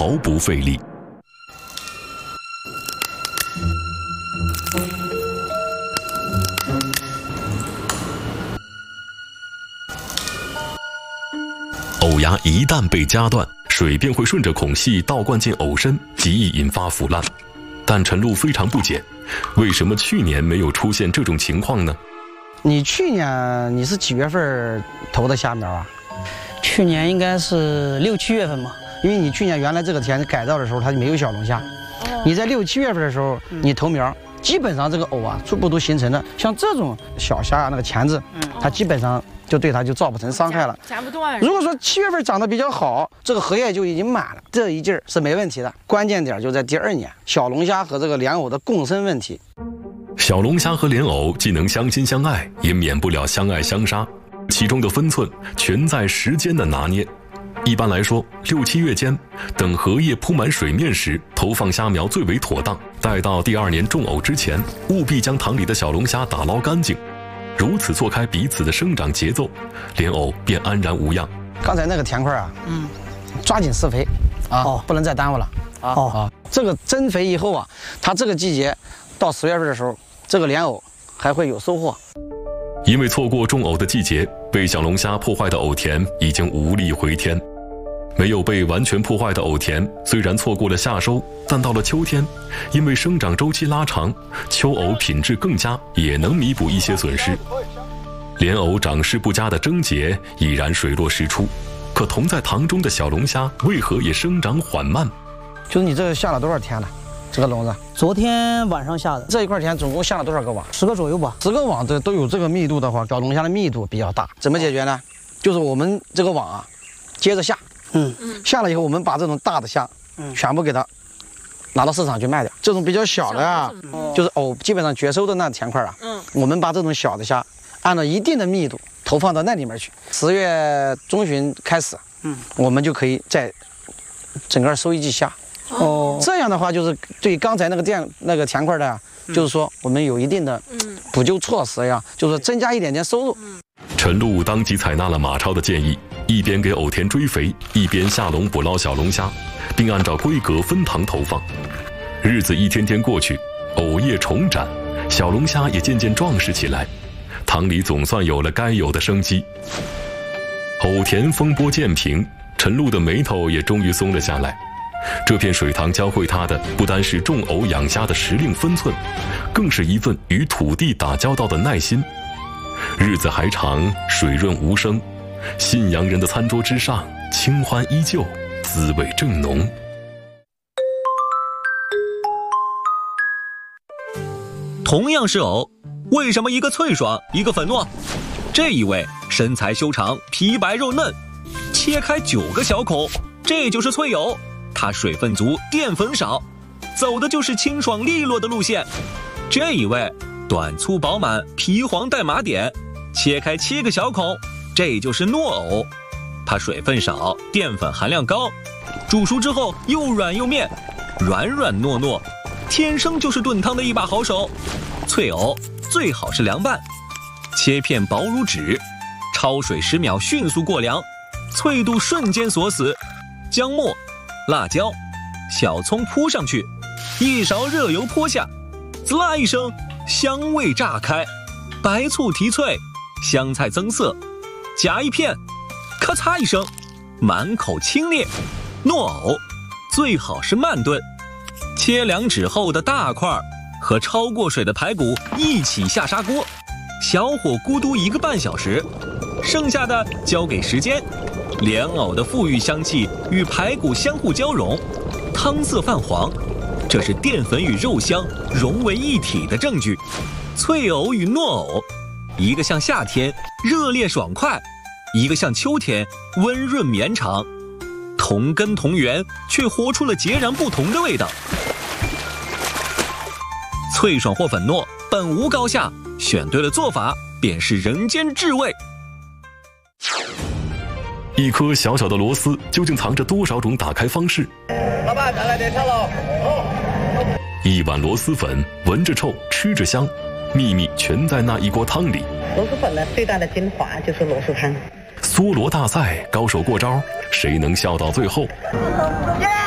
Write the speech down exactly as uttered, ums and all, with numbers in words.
毫不费力。藕芽一旦被夹断，水便会顺着孔隙倒灌进藕身，极易引发腐烂。但陈露非常不解，为什么去年没有出现这种情况呢？ 你去年你是几月份投的虾苗啊？ 去年应该是六七月份嘛， 因为你去年原来这个田改造的时候它就没有小龙虾，哦、你在六七月份的时候、嗯、你投苗，基本上这个藕啊初步都形成了。像这种小虾啊，那个钳子，嗯、它基本上就对它就造不成伤害了， 夹不断。 如果说七月份长得比较好，这个荷叶就已经满了，这一劲儿是没问题的。关键点就在第二年，小龙虾和这个莲藕的共生问题。 小龙虾和莲藕既能相亲相爱，也免不了相爱相杀，其中的分寸全在时间的拿捏。一般来说，六七月间，等荷叶铺满水面时，投放虾苗最为妥当。待到第二年种藕之前，务必将塘里的小龙虾打捞干净。如此错开彼此的生长节奏，莲藕便安然无恙。 刚才那个田块啊，嗯，抓紧施肥啊，哦、不能再耽误了啊！哦啊，这个增肥以后啊，它这个季节到十月份的时候，这个莲藕还会有收获。 因为错过种藕的季节，被小龙虾破坏的藕田已经无力回天。没有被完全破坏的藕田，虽然错过了夏收，但到了秋天，因为生长周期拉长，秋藕品质更佳，也能弥补一些损失。莲藕长势不佳的症结已然水落石出，可同在塘中的小龙虾为何也生长缓慢？ 就是你这个下了多少天了？这个笼子昨天晚上下的。 这一块田总共下了多少个网？ 十个左右吧。 十个网的都有这个密度的话，小龙虾的密度比较大。怎么解决呢？就是我们这个网啊，接着下。嗯，下了以后，我们把这种大的虾，嗯，全部给它拿到市场去卖掉。这种比较小的啊，就是藕基本上绝收的那田块啊，嗯，我们把这种小的虾，按照一定的密度投放到那里面去。十月中旬开始，嗯，我们就可以在整个收一季虾。哦，这样的话就是对刚才那个店那个田块的啊，嗯、就是说我们有一定的补救措施呀，就是增加一点点收入。 陈露当即采纳了马超的建议，一边给藕田追肥，一边下笼捕捞小龙虾，并按照规格分塘投放。日子一天天过去，藕叶重展，小龙虾也渐渐壮实起来，塘里总算有了该有的生机。藕田风波渐平，陈露的眉头也终于松了下来。这片水塘教会他的不单是种藕养虾的时令分寸，更是一份与土地打交道的耐心。日子还长，水润无声，信阳人的餐桌之上，清欢依旧，滋味正浓。 同样是藕，为什么一个脆爽，一个粉糯？这一位身材修长，皮白肉嫩，切开九个小孔，这就是脆藕。它水分足，淀粉少，走的就是清爽利落的路线。这一位短粗饱满，皮黄带麻点，切开七个小孔，这就是糯藕。它水分少，淀粉含量高，煮熟之后又软又面，软软糯糯，天生就是炖汤的一把好手。脆藕最好是凉拌，切片薄如纸，焯水十秒迅速过凉，脆度瞬间锁死。姜末、辣椒、小葱铺上去，一勺热油泼下，滋啦一声，香味炸开，白醋提脆，香菜增色，夹一片，咔嚓一声，满口清冽。糯藕最好是慢炖，切两指厚的大块，和焯过水的排骨一起下砂锅，小火咕嘟一个半小时，剩下的交给时间。莲藕的馥郁香气与排骨相互交融，汤色泛黄，这是淀粉与肉香融为一体的证据。脆藕与糯藕，一个像夏天热烈爽快，一个像秋天温润绵长，同根同源，却活出了截然不同的味道。脆爽或粉糯本无高下，选对了做法便是人间至味。 一颗小小的螺丝究竟藏着多少种打开方式？ 老板，再来点菜喽！ 一碗螺蛳粉，闻着臭，吃着香，秘密全在那一锅汤里。 螺蛳粉的最大的精华就是螺蛳汤。 梭罗大赛，高手过招，谁能笑到最后？ 耶！